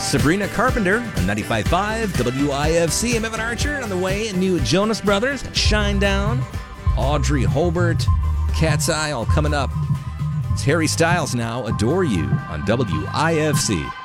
Sabrina Carpenter on 95.5 WIFC. I'm Evan Archer. On the way, new Jonas Brothers, Shinedown, Audrey Holbert, Cat's Eye, all coming up. It's Harry Styles now, Adore You on WIFC.